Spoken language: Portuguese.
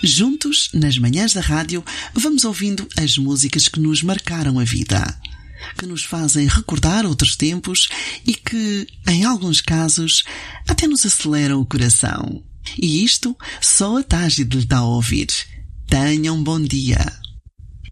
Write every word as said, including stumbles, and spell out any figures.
Juntos, nas manhãs da rádio, vamos ouvindo as músicas que nos marcaram a vida, que nos fazem recordar outros tempos e que, em alguns casos, até nos aceleram o coração. E isto só a Tágide lhe dá a ouvir. Tenham um bom dia.